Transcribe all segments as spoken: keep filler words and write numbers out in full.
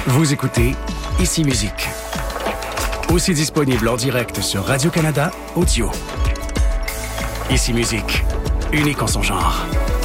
Vous écoutez Ici Musique. Aussi disponible en direct sur Radio-Canada Audio. Ici Musique, unique en son genre.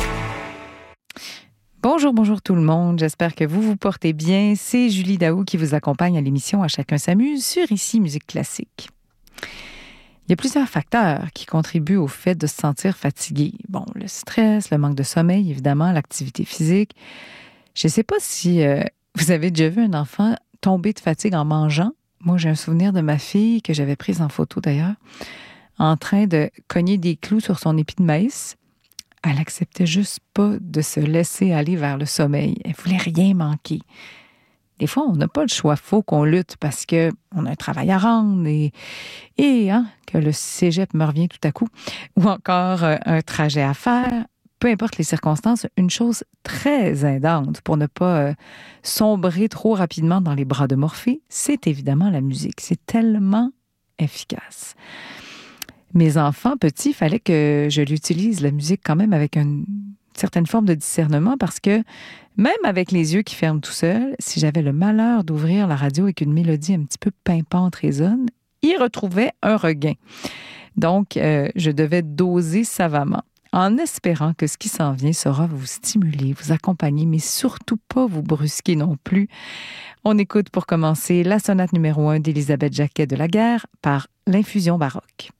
Bonjour, bonjour tout le monde. J'espère que vous vous portez bien. C'est Julie Daou qui vous accompagne à l'émission À chacun s'amuse sur Ici Musique Classique. Il y a plusieurs facteurs qui contribuent au fait de se sentir fatigué. Bon, le stress, le manque de sommeil, évidemment, l'activité physique. Je ne sais pas si euh, vous avez déjà vu un enfant tomber de fatigue en mangeant. Moi, j'ai un souvenir de ma fille, que j'avais prise en photo d'ailleurs, en train de cogner des clous sur son épi de maïs. Elle acceptait juste pas de se laisser aller vers le sommeil. Elle voulait rien manquer. Des fois, on n'a pas le choix. Faut qu'on lutte parce qu'on a un travail à rendre et, et hein, que le cégep me revient tout à coup. Ou encore euh, un trajet à faire. Peu importe les circonstances, une chose très aidante pour ne pas euh, sombrer trop rapidement dans les bras de Morphée, c'est évidemment la musique. C'est tellement efficace. Mes enfants petits, il fallait que je l'utilise, la musique, quand même avec une certaine forme de discernement parce que même avec les yeux qui ferment tout seuls, si j'avais le malheur d'ouvrir la radio avec une mélodie un petit peu pimpante, résonne, ils retrouvaient un regain. Donc, euh, je devais doser savamment en espérant que ce qui s'en vient saura vous stimuler, vous accompagner, mais surtout pas vous brusquer non plus. On écoute pour commencer la sonate numéro un d'Élisabeth Jacquet de Laguerre par l'Infusion baroque.